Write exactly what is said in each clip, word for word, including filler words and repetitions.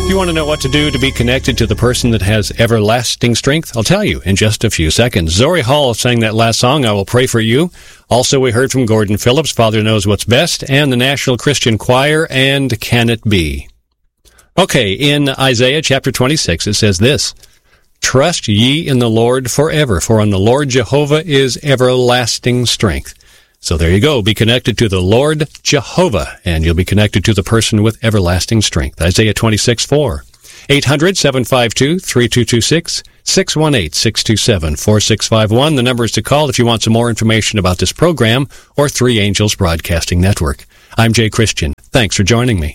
If you want to know what to do to be connected to the person that has everlasting strength, I'll tell you in just a few seconds. Zori Hall sang that last song, I Will Pray For You. Also, we heard from Gordon Phillips, Father Knows What's Best, and the National Christian Choir, and Can It Be? Okay, in Isaiah chapter twenty-six, it says this, Trust ye in the Lord forever, for in the Lord Jehovah is everlasting strength. So there you go. Be connected to the Lord Jehovah, and you'll be connected to the person with everlasting strength. Isaiah twenty-six four. eight hundred, seven five two, three two two six, six one eight, six two seven, four six five one. The number is to call if you want some more information about this program or Three Angels Broadcasting Network. I'm Jay Christian. Thanks for joining me.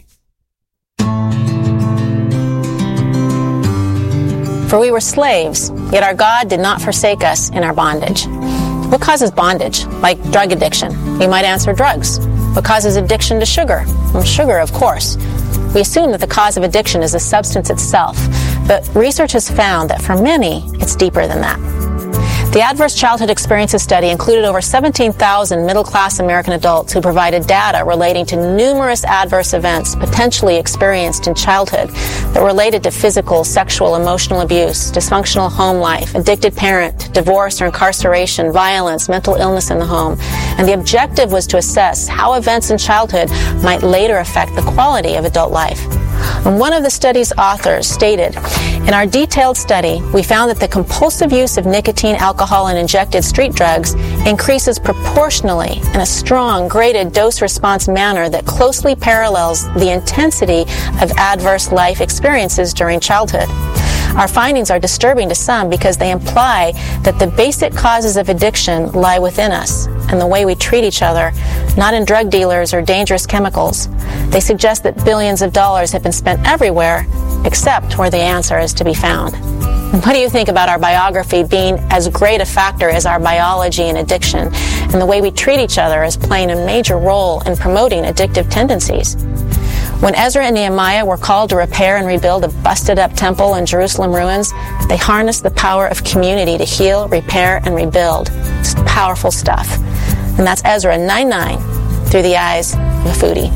For we were slaves, yet our God did not forsake us in our bondage. What causes bondage? Like drug addiction. You might answer drugs. What causes addiction to sugar? Well, sugar, of course. We assume that the cause of addiction is the substance itself, but research has found that for many, it's deeper than that. The Adverse Childhood Experiences Study included over seventeen thousand middle-class American adults who provided data relating to numerous adverse events potentially experienced in childhood that related to physical, sexual, emotional abuse, dysfunctional home life, addicted parent, divorce or incarceration, violence, mental illness in the home. And the objective was to assess how events in childhood might later affect the quality of adult life. And one of the study's authors stated, in our detailed study, we found that the compulsive use of nicotine, alcohol, and injected street drugs increases proportionally in a strong, graded dose-response manner that closely parallels the intensity of adverse life experiences during childhood. Our findings are disturbing to some because they imply that the basic causes of addiction lie within us and the way we treat each other, not in drug dealers or dangerous chemicals. They suggest that billions of dollars have been spent everywhere except where the answer is to be found. What do you think about our biography being as great a factor as our biology and addiction, and the way we treat each other as playing a major role in promoting addictive tendencies? When Ezra and Nehemiah were called to repair and rebuild a busted-up temple in Jerusalem ruins, they harnessed the power of community to heal, repair, and rebuild. It's powerful stuff. And that's Ezra nine nine, through the eyes of a foodie.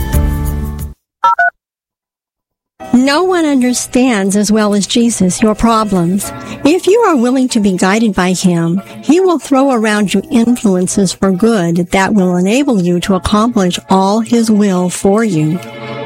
No one understands as well as Jesus your problems. If you are willing to be guided by Him, He will throw around you influences for good that will enable you to accomplish all His will for you.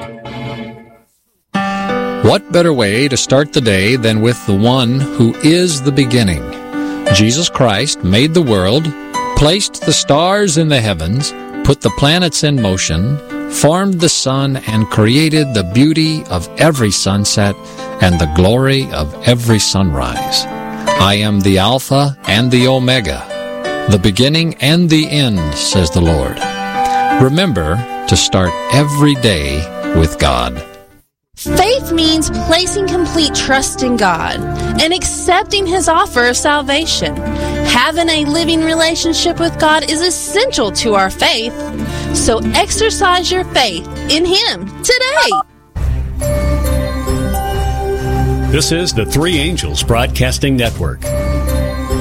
What better way to start the day than with the one who is the beginning? Jesus Christ made the world, placed the stars in the heavens, put the planets in motion, formed the sun, and created the beauty of every sunset and the glory of every sunrise. I am the Alpha and the Omega, the beginning and the end, says the Lord. Remember to start every day with God. Faith means placing complete trust in God and accepting His offer of salvation. Having a living relationship with God is essential to our faith, so exercise your faith in Him today. This is the Three Angels Broadcasting Network.